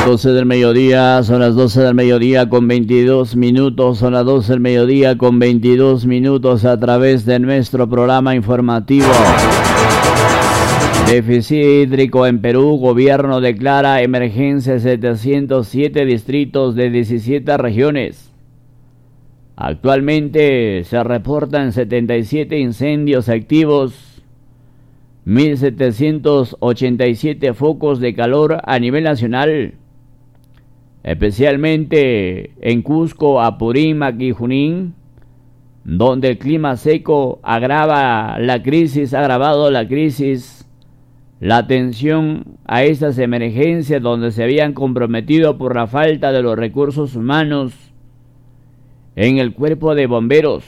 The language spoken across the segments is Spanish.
12 del mediodía, son las 12 del mediodía con 22 minutos, son las 12 del mediodía con 22 minutos a través de nuestro programa informativo. Déficit hídrico en Perú, gobierno declara emergencia en 707 distritos de 17 regiones. Actualmente se reportan 77 incendios activos, 1.787 focos de calor a nivel nacional, especialmente en Cusco, Apurímac y Junín, donde el clima seco ha agravado la crisis, la atención a estas emergencias donde se habían comprometido por la falta de los recursos humanos en el cuerpo de bomberos.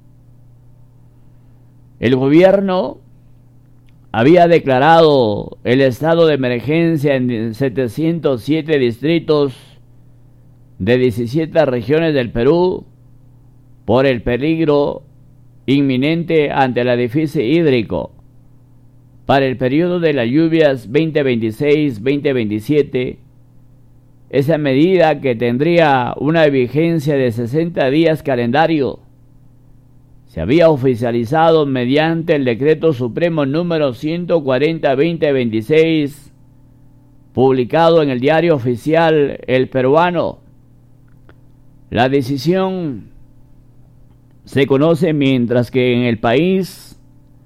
El gobierno había declarado el estado de emergencia en 707 distritos de 17 regiones del Perú por el peligro inminente ante el déficit hídrico. Para el periodo de las lluvias 2026-2027, esa medida, que tendría una vigencia de 60 días calendario, se había oficializado mediante el Decreto Supremo número 140/2026, publicado en el Diario Oficial El Peruano. La decisión se conoce mientras que en el país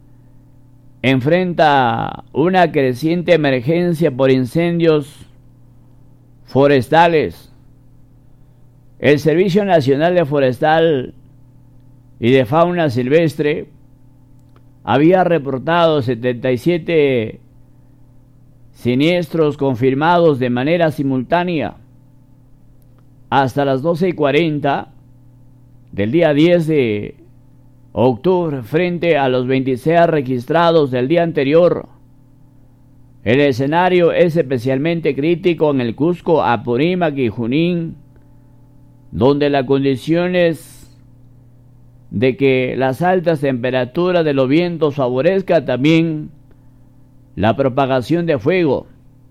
enfrenta una creciente emergencia por incendios forestales. El Servicio Nacional de Forestal y de Fauna Silvestre había reportado 77 siniestros confirmados de manera simultánea hasta las 12:40 del día 10 de octubre frente a los 26 registrados del día anterior. El escenario es especialmente crítico en el Cusco, Apurímac y Junín, donde las condiciones de que las altas temperaturas de los vientos favorezcan también la propagación de fuego.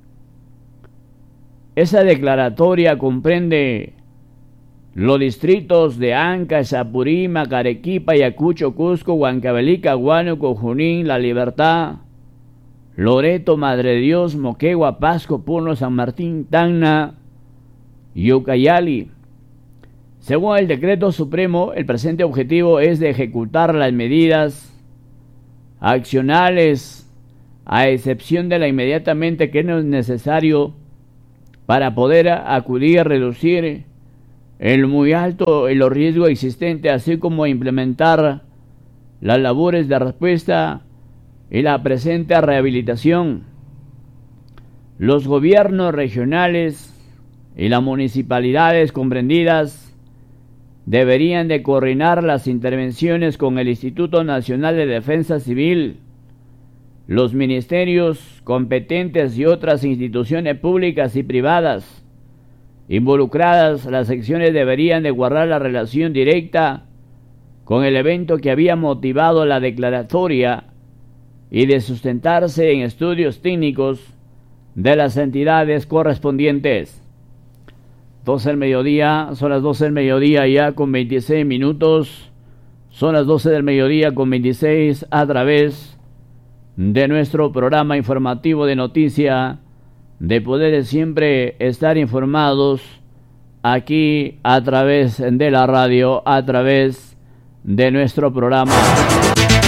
Esa declaratoria comprende los distritos de Ancash, Apurímac, Arequipa, Ayacucho, Cusco, Huancavelica, Huánuco, Junín, La Libertad, Loreto, Madre de Dios, Moquegua, Pasco, Puno, San Martín, Tacna y Ucayali. Según el Decreto Supremo, el presente objetivo es de ejecutar las medidas accionales, a excepción de la inmediatamente que no es necesario, para poder acudir a reducir el muy alto los riesgos existentes, así como implementar las labores de respuesta y la presente rehabilitación. Los gobiernos regionales y las municipalidades comprendidas deberían de coordinar las intervenciones con el Instituto Nacional de Defensa Civil, los ministerios competentes y otras instituciones públicas y privadas involucradas. Las secciones deberían de guardar la relación directa con el evento que había motivado la declaratoria y de sustentarse en estudios técnicos de las entidades correspondientes. 12 del mediodía, son las 12 del mediodía ya con 26 minutos, son las 12 del mediodía con 26 a través de nuestro programa informativo de noticia, de poder siempre estar informados aquí a través de la radio, a través de nuestro programa.